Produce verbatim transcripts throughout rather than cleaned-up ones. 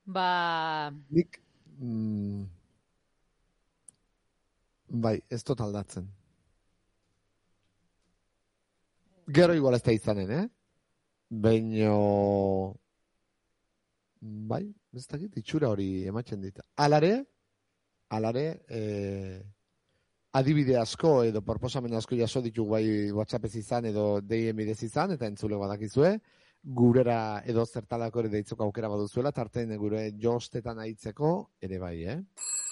Ba... Nik, mm, bai, ez dut aldatzen. Gero igual ez da izanen, eh? Baino... Bai, ez dakit, itxura hori ematen dit. Alare, alare, eh, adibide asko edo proposamen asko jaso ditugu bai WhatsAppez izan edo D M bidez izan, eta entzule badakizue, gurera edo zertalako ere deitzeko aukera baduzuela, tartean gure jostetan aitzeko ere bai, eh?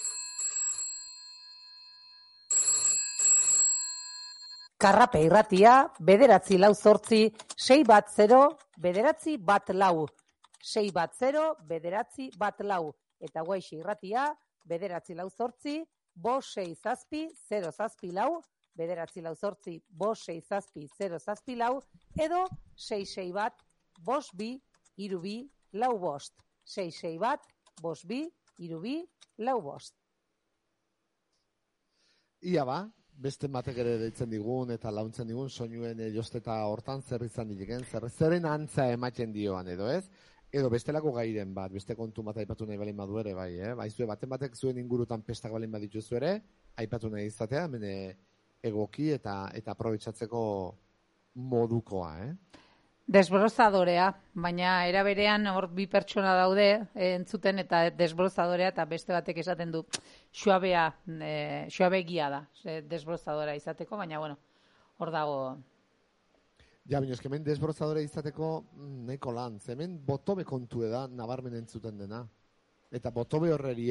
Karrape irratia, bederatzi lau zortzi, sei bat zero, bederatzi bat lau. Sei bat zero, bederatzi bat lau. Eta guaixi irratia, bederatzi lau zortzi, bo sei zazpi, zero zazpi lau, bederatzi lau zortzi, bo sei zazpi, zero zazpi lau, edo sei sei bat, bos bi, iru bi, lau bost. Sei sei bat, bos bi, iru bi, lau bost. Ia ba, beste batek ere deitzen digun eta launtzen digun soinuen josteta hortan zer izan dilegen, zer zeren antza ematen dioan edo ez, edo bestelako gairen bat, beste kontu bat aipatu nahi balin badu ere bai, eh? Baizue baten batek zuen ingurutan pestak balin badituzu ere, aipatu nahi izatea, hemen egoki eta eta aprobetxatzeko modukoa, eh? Desbrozadorea, baina era berean hor bi pertsona daude eh, entzuten eta desbrozadorea eta beste batek esaten du suabea, eh, suabegia da, eh, desbrozadora izateko, baina bueno, hor dago. Ja, baina eskemen desbrozadora izateko nahiko lan, hemen botobe kontu da nabarmen entzuten dena. Eta botobe horreri